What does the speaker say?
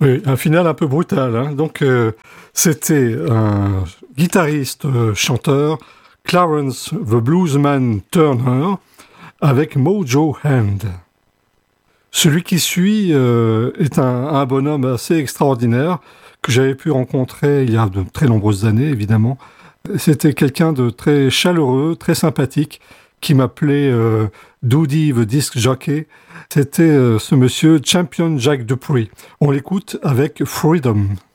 Oui, un final un peu brutal, hein. Donc, c'était un guitariste chanteur, Clarence the Bluesman Turner, avec Mojo Hand. Celui qui suit est un bonhomme assez extraordinaire que j'avais pu rencontrer il y a de très nombreuses années, évidemment. C'était quelqu'un de très chaleureux, très sympathique, qui m'appelait Doody the Disc Jockey. C'était ce monsieur Champion Jack Dupree. On l'écoute avec Freedom.